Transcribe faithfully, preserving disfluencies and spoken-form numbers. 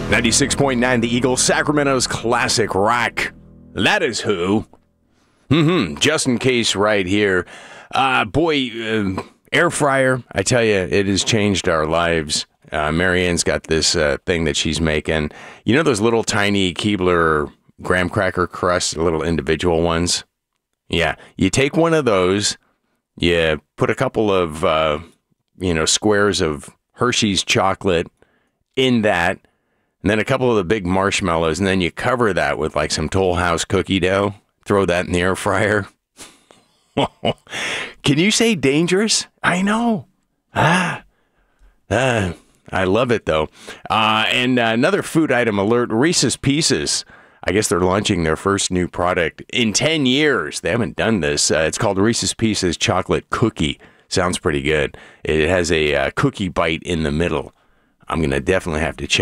ninety-six point nine The Eagle, Sacramento's classic rock. That is who. Mm-hmm. Just in case right here. Uh, boy, uh, air fryer, I tell you, it has changed our lives. Uh, Marianne's got this uh, thing that she's making. You know those little tiny Keebler graham cracker crusts, little individual ones? Yeah. You take one of those, you put a couple of, uh, you know, squares of Hershey's chocolate in that, and then a couple of the big marshmallows, and then you cover that with like some Toll House cookie dough. Throw that in the air fryer. Can you say dangerous? I know. Ah, ah, I love it though. Uh, and uh, another food item alert: Reese's Pieces. I guess they're launching their first new product in ten years. They haven't done this. Uh, it's called Reese's Pieces Chocolate Cookie. Sounds pretty good. It has a uh, cookie bite in the middle. I'm gonna definitely have to check